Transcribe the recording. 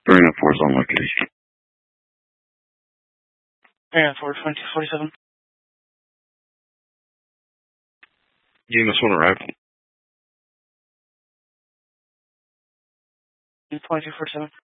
394 is on location. 394, 2047. Units 1 arrived. 2247.